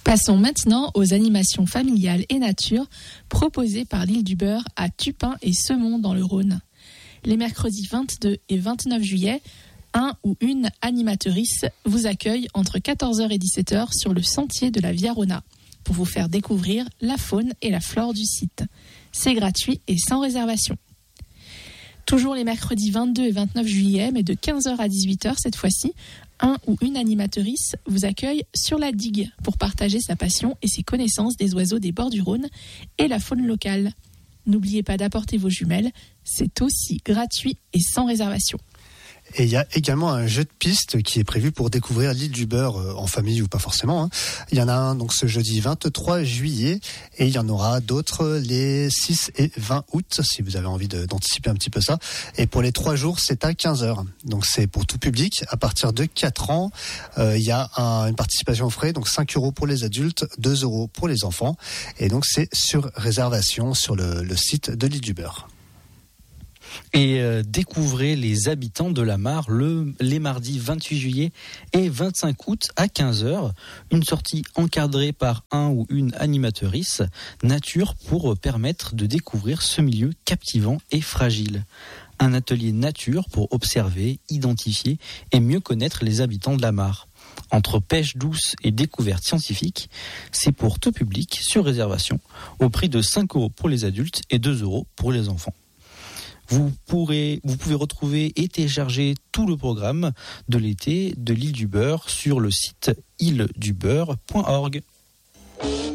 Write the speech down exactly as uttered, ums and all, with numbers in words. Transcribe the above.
Passons maintenant aux animations familiales et nature proposées par l'île du Beurre à Tupin et Semont dans le Rhône. Les mercredis vingt-deux et vingt-neuf juillet, un ou une animatrice vous accueille entre quatorze heures et dix-sept heures sur le sentier de la Via Rona pour vous faire découvrir la faune et la flore du site. C'est gratuit et sans réservation. Toujours les mercredis vingt-deux et vingt-neuf juillet, mais de quinze heures à dix-huit heures cette fois-ci, un ou une animatrice vous accueille sur la digue pour partager sa passion et ses connaissances des oiseaux des bords du Rhône et la faune locale. N'oubliez pas d'apporter vos jumelles, c'est aussi gratuit et sans réservation. Et il y a également un jeu de piste qui est prévu pour découvrir l'île du Beurre euh, en famille ou pas forcément. Hein. Il y en a un donc ce jeudi vingt-trois juillet et il y en aura d'autres les six et vingt août si vous avez envie de, d'anticiper un petit peu ça. Et pour les trois jours, c'est à quinze heures. Donc c'est pour tout public. À partir de quatre ans, euh, il y a un, une participation aux frais, donc cinq euros pour les adultes, deux euros pour les enfants. Et donc c'est sur réservation sur le, le site de l'île du Beurre. Et euh, découvrez les habitants de la Mare le, les mardis vingt-huit juillet et vingt-cinq août à quinze heures. Une sortie encadrée par un ou une animatrice nature pour permettre de découvrir ce milieu captivant et fragile. Un atelier nature pour observer, identifier et mieux connaître les habitants de la Mare. Entre pêche douce et découverte scientifique, c'est pour tout public sur réservation au prix de cinq euros pour les adultes et deux euros pour les enfants. Vous pourrez, vous pouvez retrouver et télécharger tout le programme de l'été de l'île du Beurre sur le site île du beurre point org.